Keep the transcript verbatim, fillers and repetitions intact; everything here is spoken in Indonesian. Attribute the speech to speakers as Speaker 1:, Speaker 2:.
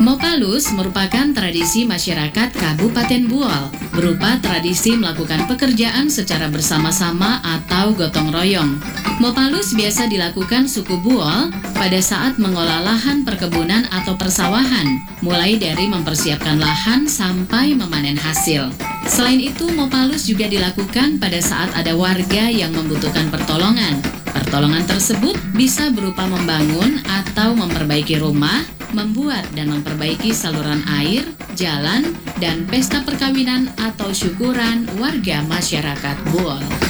Speaker 1: Mopalus merupakan tradisi masyarakat Kabupaten Buol, berupa tradisi melakukan pekerjaan secara bersama-sama atau gotong royong. Mopalus biasa dilakukan suku Buol pada saat mengolah lahan perkebunan atau persawahan, mulai dari mempersiapkan lahan sampai memanen hasil. Selain itu, Mopalus juga dilakukan pada saat ada warga yang membutuhkan pertolongan. Pertolongan tersebut bisa berupa membangun atau memperbaiki rumah, membuat dan memperbaiki saluran air, jalan, dan pesta perkawinan atau syukuran warga masyarakat Buol.